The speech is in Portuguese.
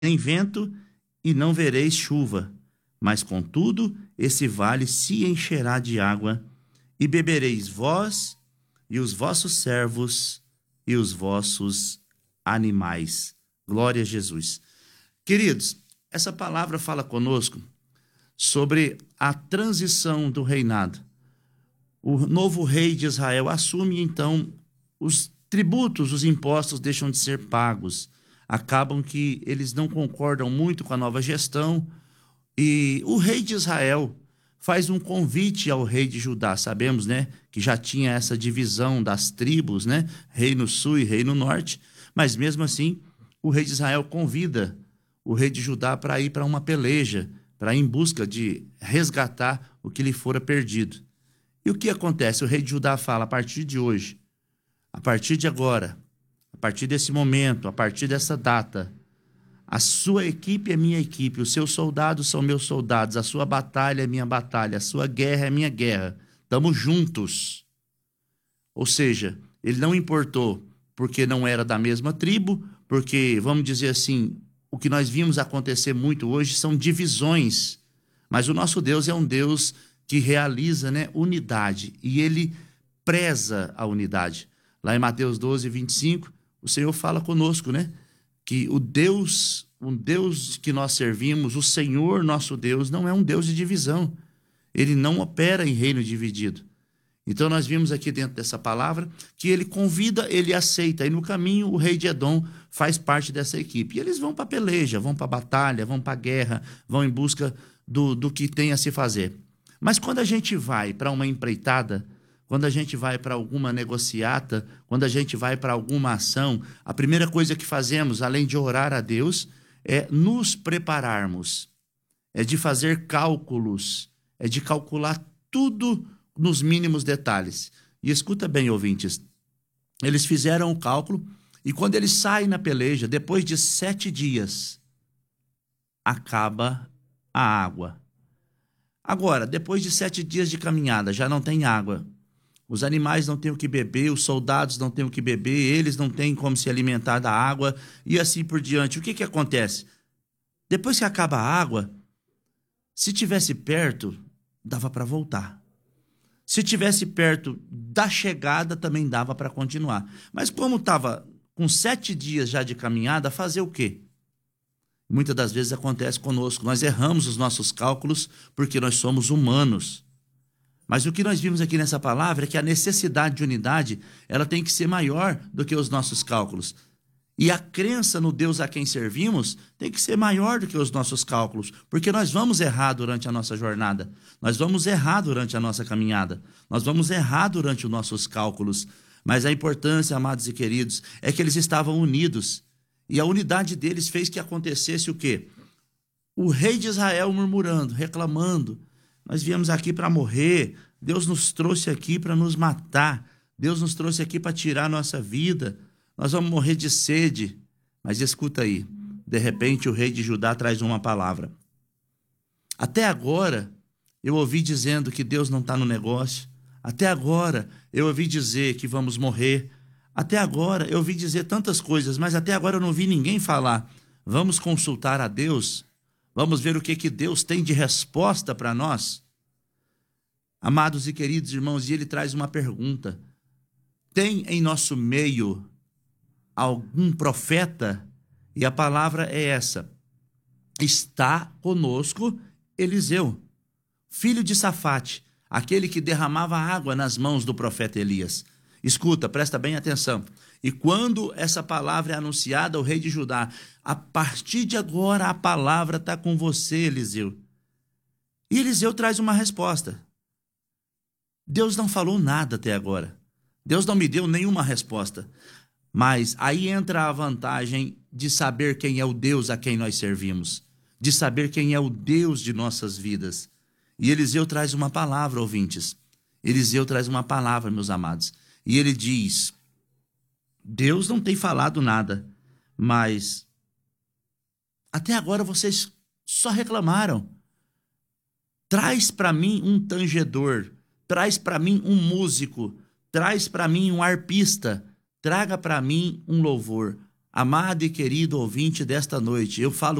nem vento e não vereis chuva, mas contudo esse vale se encherá de água, e bebereis vós e os vossos servos e os vossos animais. Glória a Jesus. Queridos, essa palavra fala conosco sobre a transição do reinado. O novo rei de Israel assume, então, os tributos, os impostos deixam de ser pagos. Acabam que eles não concordam muito com a nova gestão, e o rei de Israel faz um convite ao rei de Judá. Sabemos, né, que já tinha essa divisão das tribos, né, rei no sul e rei no norte, mas mesmo assim, o rei de Israel convida o rei de Judá para ir para uma peleja, para ir em busca de resgatar o que lhe fora perdido. E o que acontece? O rei de Judá fala: a partir de hoje, a partir de agora, a partir desse momento, a partir dessa data, a sua equipe é minha equipe, os seus soldados são meus soldados, a sua batalha é minha batalha, a sua guerra é minha guerra. Estamos juntos. Ou seja, ele não importou porque não era da mesma tribo, porque, vamos dizer assim, o que nós vimos acontecer muito hoje são divisões. Mas o nosso Deus é um Deus que realiza, né, unidade, e ele preza a unidade. Lá em Mateus 12, 25, o Senhor fala conosco, né, que o Deus que nós servimos, o Senhor nosso Deus, não é um Deus de divisão. Ele não opera em reino dividido. Então nós vimos aqui dentro dessa palavra que ele convida, ele aceita. E no caminho o rei de Edom faz parte dessa equipe. E eles vão para a peleja, vão para a batalha, vão para a guerra, vão em busca do que tem a se fazer. Mas quando a gente vai para uma empreitada, quando a gente vai para alguma negociata, quando a gente vai para alguma ação, a primeira coisa que fazemos, além de orar a Deus, é nos prepararmos, é de fazer cálculos, é de calcular tudo nos mínimos detalhes. E escuta bem, ouvintes, eles fizeram o cálculo e quando eles saem na peleja, depois de 7 dias, acaba a água. Agora, depois de 7 dias de caminhada, já não tem água. Os animais não têm o que beber, os soldados não têm o que beber, eles não têm como se alimentar da água e assim por diante. O que acontece? Depois que acaba a água, se tivesse perto, dava para voltar. Se tivesse perto da chegada, também dava para continuar. Mas como estava com 7 dias já de caminhada, fazer o quê? Muitas das vezes acontece conosco. Nós erramos os nossos cálculos porque nós somos humanos. Mas o que nós vimos aqui nessa palavra é que a necessidade de unidade, ela tem que ser maior do que os nossos cálculos. E a crença no Deus a quem servimos tem que ser maior do que os nossos cálculos, porque nós vamos errar durante a nossa jornada, nós vamos errar durante a nossa caminhada, nós vamos errar durante os nossos cálculos. Mas a importância, amados e queridos, é que eles estavam unidos. E a unidade deles fez que acontecesse o quê? O rei de Israel murmurando, reclamando: nós viemos aqui para morrer, Deus nos trouxe aqui para nos matar, Deus nos trouxe aqui para tirar a nossa vida, nós vamos morrer de sede. Mas escuta aí, de repente o rei de Judá traz uma palavra. Até agora eu ouvi dizendo que Deus não está no negócio, até agora eu ouvi dizer que vamos morrer, até agora eu ouvi dizer tantas coisas, mas até agora eu não vi ninguém falar: vamos consultar a Deus, vamos ver o que Deus tem de resposta para nós. Amados e queridos irmãos, e ele traz uma pergunta: tem em nosso meio algum profeta? E a palavra é essa: está conosco Eliseu, filho de Safate, aquele que derramava água nas mãos do profeta Elias. Escuta, presta bem atenção. E quando essa palavra é anunciada ao rei de Judá: a partir de agora a palavra está com você, Eliseu. E Eliseu traz uma resposta. Deus não falou nada até agora. Deus não me deu nenhuma resposta. Mas aí entra a vantagem de saber quem é o Deus a quem nós servimos, de saber quem é o Deus de nossas vidas. E Eliseu traz uma palavra, ouvintes. Eliseu traz uma palavra, meus amados. E ele diz: Deus não tem falado nada, mas até agora vocês só reclamaram. Traz para mim um tangedor, traz para mim um músico, traz para mim um arpista, traga para mim um louvor. Amado e querido ouvinte desta noite, eu falo